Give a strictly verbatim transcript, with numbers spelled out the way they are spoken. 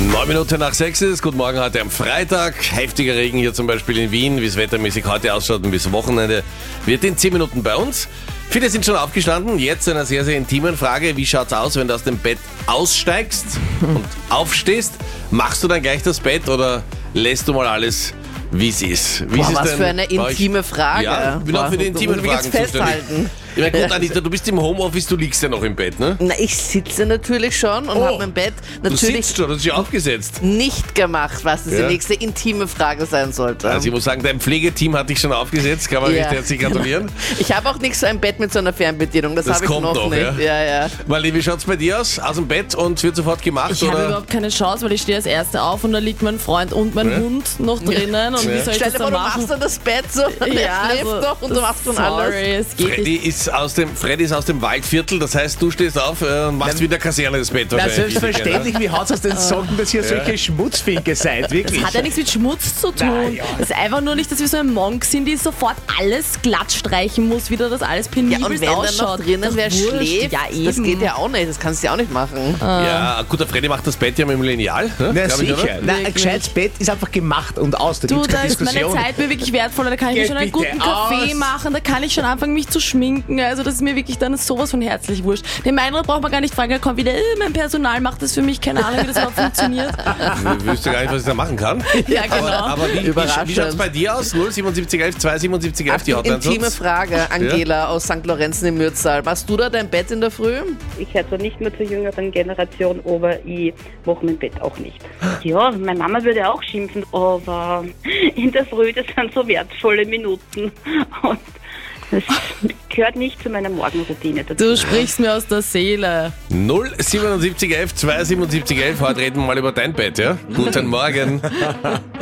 Neun Minuten nach sechs ist. Guten Morgen heute am Freitag. Heftiger Regen hier zum Beispiel in Wien, wie es wettermäßig heute ausschaut und bis Wochenende wird in zehn Minuten bei uns. Viele sind schon aufgestanden. Jetzt zu einer sehr, sehr intimen Frage. Wie schaut's aus, wenn du aus dem Bett aussteigst und aufstehst? Machst du dann gleich das Bett oder lässt du mal alles, wie es ist? Wie Boah, ist es was denn für eine bei euch? intime Frage. Ja, ich bin auch für die Boah, intimen muss ich jetzt Fragen zuständig. festhalten. Ja, gut, Anita, du bist im Homeoffice, du liegst ja noch im Bett, ne? Na, ich sitze natürlich schon und Oh, habe mein Bett Du natürlich sitzt schon, du hast dich aufgesetzt. nicht gemacht, was das Ja. die nächste intime Frage sein sollte. Also ich muss sagen, dein Pflegeteam hat dich schon aufgesetzt, kann man Ja. recht herzlich gratulieren. Ich habe auch nichts so ein Bett mit so einer Fernbedienung, das, Das habe ich kommt noch noch, nicht. ja? Ja, ja. Marli, wie schaut's bei dir aus? Aus dem Bett und wird sofort gemacht? Ich oder? habe überhaupt keine Chance, weil ich stehe als Erste auf und da liegt mein Freund und mein Ja. Hund noch drinnen. Und Ja. wie soll ich Stell das dir vor, dann du machen? machst dann das Bett so, und er schläft also, doch und du machst schon alles. Sorry, es geht Freddy nicht. ist, aus dem, Freddy ist aus dem Waldviertel, das heißt, du stehst auf äh, und machst wieder Kaserne das Bett Na, wahrscheinlich. selbstverständlich, wie haut's aus den Socken, dass ihr solche Schmutzfinke seid, wirklich. Das hat ja nichts mit Schmutz zu tun. Na ja. Das ist einfach nur nicht, dass wir so ein Monk sind, die sofort alles glatt streichen muss, wieder das alles Ja, penibel und wenn dann noch ausschaut. drinnen Doch wer wurscht. schläft, ja, eben. das geht ja auch nicht, das kannst du ja auch nicht machen. Ja, gut, der Freddy macht das Bett ja mit dem Lineal. Ne? Na Glaub ich, sicher. oder? Na, ein Wirklich. gescheites Bett ist einfach gemacht und aus. Da Du, gibt's da keine ist meine Diskussion. Zeit mir wirklich wertvoller, da kann ich Geh mir schon einen bitte guten Kaffee aus. machen, da kann ich schon anfangen, mich zu schminken, also das ist mir wirklich dann sowas von herzlich wurscht. Den Meinrad braucht man gar nicht fragen, er kommt wieder, äh, mein Personal macht das für mich, keine Ahnung, wie das überhaupt funktioniert. Ich wüsste gar nicht, was ich da machen kann. Ja, genau. Aber, aber wie, wie, Überraschend. wie schaut's bei dir aus? null siebenundsiebzig elf zwei siebenundsiebzig elf, die Hotline Intime sonst? Frage, Angela aus Sankt Lorenzen im Mürztal. Machst du da dein Bett in der Früh? Ich gehöre zwar nicht mehr zur jüngeren Generation, aber ich mache mein Bett auch nicht. Ja, meine Mama würde auch schimpfen, aber in der Früh, das sind so wertvolle Minuten und das gehört nicht zu meiner Morgenroutine dazu. Du sprichst mir aus der Seele. null siebenundsiebzig elf zwei siebenundsiebzig elf, heute reden wir mal über dein Bett, ja? Guten Morgen.